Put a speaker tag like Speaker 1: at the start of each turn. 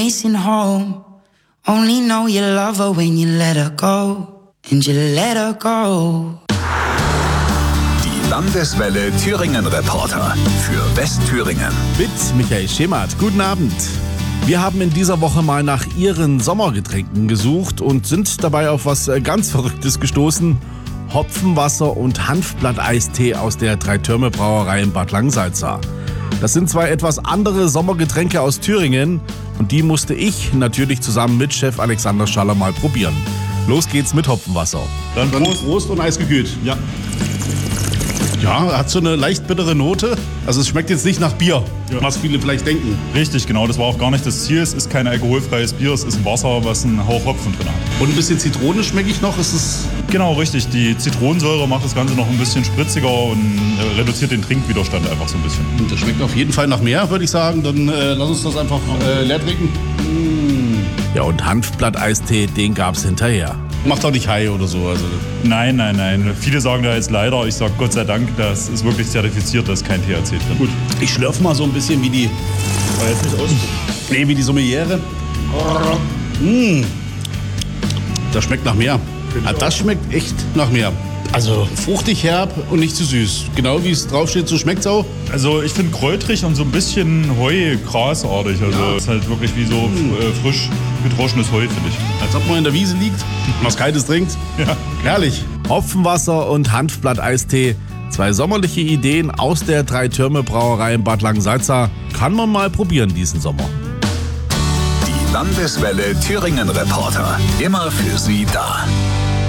Speaker 1: Racing home, only know you love her when you let her go, and you let her go.
Speaker 2: Die Landeswelle Thüringen Reporter für Westthüringen.
Speaker 3: Mit Michael Schemert. Guten Abend. Wir haben in dieser Woche mal nach Ihren Sommergetränken gesucht und sind dabei auf was ganz Verrücktes gestoßen. Hopfenwasser und Hanfblatteistee aus der Drei-Türme-Brauerei in Bad Langsalza. Das sind zwei etwas andere Sommergetränke aus Thüringen und die musste ich natürlich zusammen mit Chef Alexander Schaller mal probieren. Los geht's mit Hopfenwasser.
Speaker 4: Dann Prost und eisgekühlt. Ja. Ja, hat so eine leicht bittere Note. Also es schmeckt jetzt nicht nach Bier, was viele vielleicht denken.
Speaker 5: Richtig, genau. Das war auch gar nicht das Ziel. Es ist kein alkoholfreies Bier, es ist ein Wasser, was einen Hauch Hopfen drin hat.
Speaker 4: Und ein bisschen Zitrone schmecke ich noch. Ist es
Speaker 5: Genau, richtig. Die Zitronensäure macht das Ganze noch ein bisschen spritziger und reduziert den Trinkwiderstand einfach so ein bisschen.
Speaker 4: Das schmeckt auf jeden Fall nach mehr, würde ich sagen. Dann lass uns das einfach leer trinken.
Speaker 3: Ja, und Hanfblatteistee, den gab's hinterher.
Speaker 4: Macht auch nicht high oder so. Also.
Speaker 5: Nein. Viele sagen da jetzt leider. Ich sage Gott sei Dank, das ist wirklich zertifiziert, da ist kein THC drin.
Speaker 4: Gut, ich schlürfe mal so ein bisschen wie die...
Speaker 5: Aber jetzt nicht aus.
Speaker 4: Nee, wie die Sommeliere. Das schmeckt nach mehr. Ja, das schmeckt echt nach mehr. Also fruchtig, herb und nicht zu süß. Genau wie es draufsteht, so schmeckt es auch.
Speaker 5: Also ich finde kräutrig und so ein bisschen Heu-Grasartig. Also es ist halt wirklich wie so frisch gedroschenes Heu, finde ich.
Speaker 4: Als ob man in der Wiese liegt, was Kaltes trinkt.
Speaker 5: Ja.
Speaker 4: Herrlich.
Speaker 3: Hopfenwasser und Hanfblatteistee. Zwei sommerliche Ideen aus der Drei-Türme-Brauerei in Bad Langsalza. Kann man mal probieren diesen Sommer.
Speaker 2: Die Landeswelle Thüringen Reporter. Immer für Sie da.